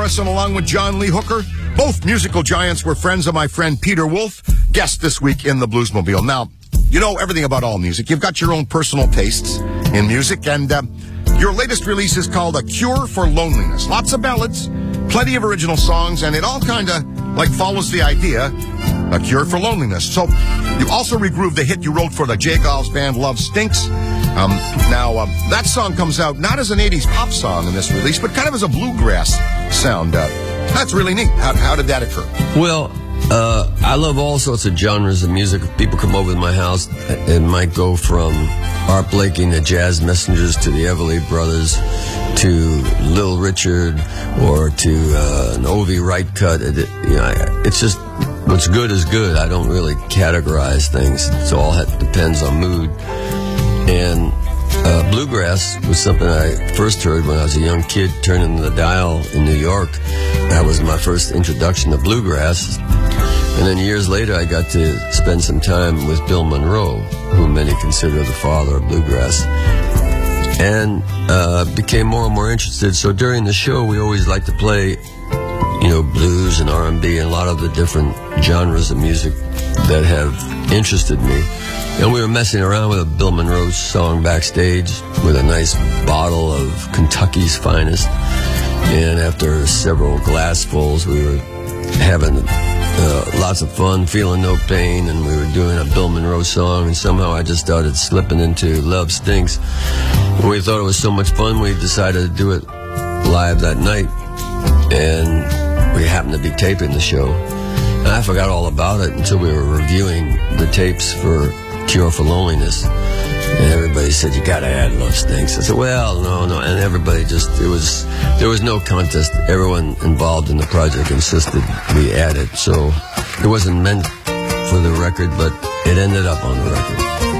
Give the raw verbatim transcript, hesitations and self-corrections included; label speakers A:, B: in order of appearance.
A: Morrison along with John Lee Hooker. Both musical giants were friends of my friend Peter Wolf, guest this week in the Bluesmobile. Now, you know everything about all music. You've got your own personal tastes in music, and uh, your latest release is called A Cure for Loneliness. Lots of ballads, plenty of original songs, and it all kind of like follows the idea, A Cure for Loneliness. So you also regrooved the hit you wrote for the J. Gols band, Love Stinks. Um, now, uh, that song comes out not as an eighties pop song in this release, but kind of as a bluegrass sound. Uh, that's really neat. How, how did that occur?
B: Well, uh, I love all sorts of genres of music. If people come over to my house, it might go from Art Blakey and the Jazz Messengers to the Everly Brothers to Little Richard or to uh, an Ovi Wright cut. It, you know, it's just what's good is good. I don't really categorize things. It all depends on mood. And uh, bluegrass was something I first heard when I was a young kid turning the dial in New York. That was my first introduction to bluegrass. And then years later, I got to spend some time with Bill Monroe, who many consider the father of bluegrass, and uh, became more and more interested. So during the show, we always like to play, you know, blues and R and B and a lot of the different genres of music that have interested me. And we were messing around with a Bill Monroe song backstage with a nice bottle of Kentucky's Finest. And after several glassfuls, we were having uh, lots of fun, feeling no pain, and we were doing a Bill Monroe song, and somehow I just started slipping into Love Stinks. And we thought it was so much fun, we decided to do it live that night. And we happened to be taping the show. And I forgot all about it until we were reviewing the tapes for Cure for Loneliness. And everybody said, you gotta add Love Stinks. I said, well, no, no. And everybody just, it was, there was no contest. Everyone involved in the project insisted we add it. So it wasn't meant for the record, but it ended up on the record.